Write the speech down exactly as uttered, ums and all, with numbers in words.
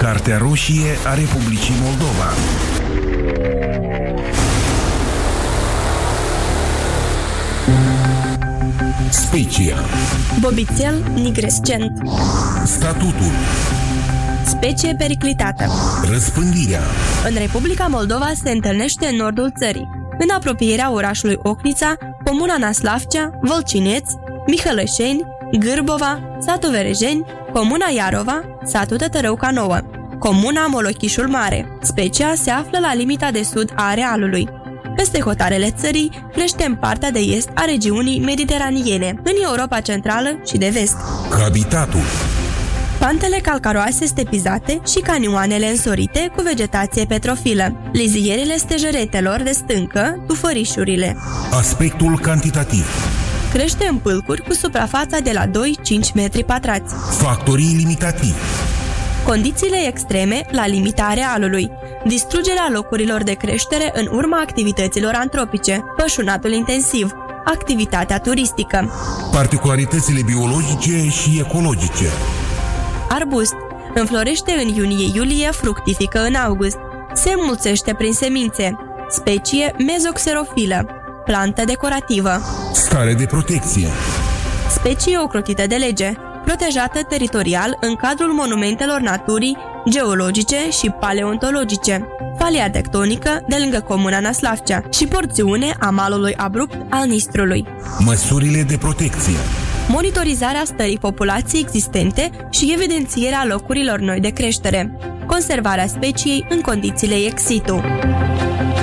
Cartea roșie a Republicii Moldova. Specia. Bobițel nigrescent. Statutul. Specie periclitată. Răspândirea. În Republica Moldova se întâlnește în nordul țării, în apropierea orașului Ochnița, comuna Naslavcea, Vălcineț, Mihălășeni, Gârbova, satul Verejeni, comuna Iarova, satul Tătărăuca Nouă, comuna Molochișul Mare. Specia se află la limita de sud a arealului. Peste hotarele țării crește în partea de est a regiunii mediteraniene, în Europa Centrală și de Vest. Habitatul. Pantele calcaroase stepizate și canioanele însorite cu vegetație petrofilă, lizierile stejeretelor de stâncă, tufărișurile. Aspectul cantitativ. Crește în pâlcuri cu suprafața de la doi la cinci metri pătrați. Factorii limitativi. Condițiile extreme la limita arealului, distrugerea locurilor de creștere în urma activităților antropice, pășunatul intensiv, activitatea turistică. Particularitățile biologice și ecologice. Arbust. Înflorește în iunie-iulie, fructifică în august. Se înmulțește prin semințe. Specie mezoxerofilă. Plantă decorativă. Stare de protecție. Specie ocrotită de lege, protejată teritorial în cadrul monumentelor naturii, geologice și paleontologice, falia tectonică de lângă comuna Naslavcea și porțiune a malului abrupt al Nistrului. Măsurile de protecție. Monitorizarea stării populației existente și evidențierea locurilor noi de creștere. Conservarea speciei în condițiile ex situ.